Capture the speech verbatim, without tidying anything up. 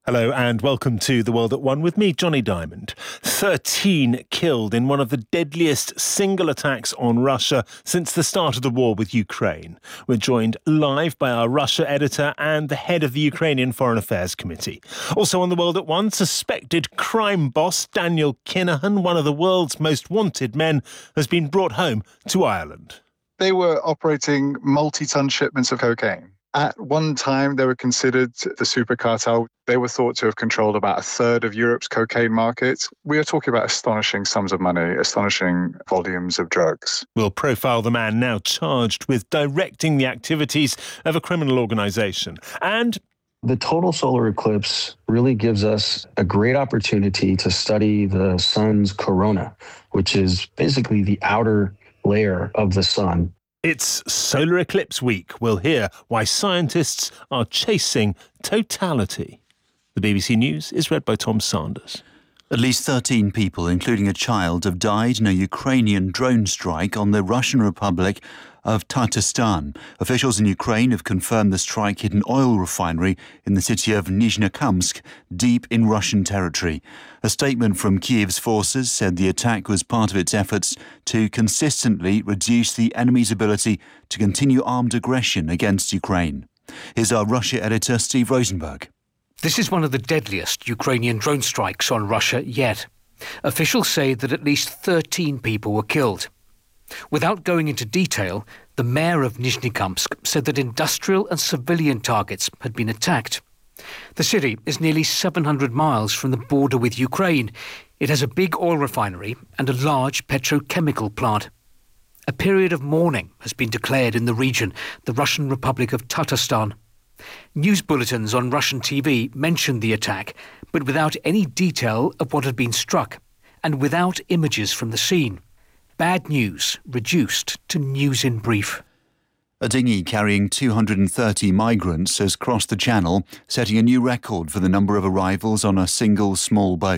Hello and welcome to The World at One with me, Johnny Diamond. thirteen killed in one of the deadliest single attacks on Russia since the start of the war with Ukraine. We're joined live by our Russia editor and the head of the Ukrainian Foreign Affairs Committee. Also on The World at One, suspected crime boss Daniel Kinahan, one of the world's most wanted men, has been brought home to Ireland. They were operating multi-ton shipments of cocaine. At one time, they were considered the super cartel. They were thought to have controlled about a third of Europe's cocaine market. We are talking about astonishing sums of money, astonishing volumes of drugs. We'll profile the man now charged with directing the activities of a criminal organisation. And the total solar eclipse really gives us a great opportunity to study the sun's corona, which is basically the outer layer of the sun. It's Solar Eclipse Week. We'll hear why scientists are chasing totality. The B B C News is read by Tom Sanders. At least thirteen people, including a child, have died in a Ukrainian drone strike on the Russian Republic of Tatarstan. Officials in Ukraine have confirmed the strike hit an oil refinery in the city of Nizhnekamsk, deep in Russian territory. A statement from Kyiv's forces said the attack was part of its efforts to consistently reduce the enemy's ability to continue armed aggression against Ukraine. Here's our Russia editor, Steve Rosenberg. This is one of the deadliest Ukrainian drone strikes on Russia yet. Officials say that at least thirteen people were killed. Without going into detail, the mayor of Nizhnekamsk said that industrial and civilian targets had been attacked. The city is nearly seven hundred miles from the border with Ukraine. It has a big oil refinery and a large petrochemical plant. A period of mourning has been declared in the region, the Russian Republic of Tatarstan. News bulletins on Russian T V mentioned the attack, but without any detail of what had been struck, and without images from the scene. Bad news reduced to news in brief. A dinghy carrying two hundred thirty migrants has crossed the channel, setting a new record for the number of arrivals on a single small boat.